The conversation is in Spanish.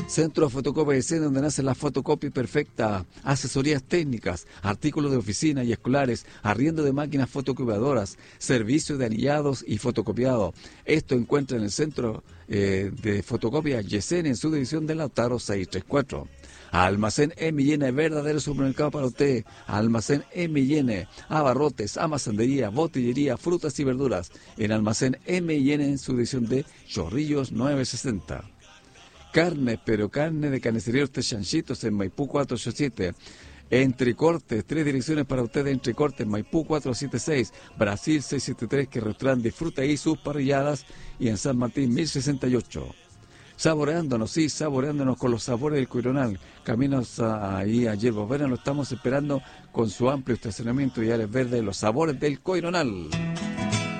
Centro de Fotocopia de Escena, donde nace la fotocopia perfecta, asesorías técnicas, artículos de oficina y escolares, arriendo de máquinas fotocopiadoras, servicio de anillados y fotocopiado. Esto encuentra en el Centro de Fotocopia Yesenia en su división de Lautaro 634. Almacén M&N, verdadero supermercado para usted. Almacén M&N, abarrotes, almacenería, botillería, frutas y verduras. En Almacén M&N en su división de Chorrillos 960. Carne, pero carne de carnicería Usted Chanchitos en Maipú 487. Entrecortes, 3 direcciones para ustedes. Entrecortes, Maipú 476, Brasil 673, que restaurante disfruta ahí sus parrilladas, y en San Martín 1068. Saboreándonos, sí, saboreándonos con los sabores del Coironal. Caminos ahí a Hierbas Buenas, lo estamos esperando con su amplio estacionamiento y áreas verdes, los sabores del Coironal.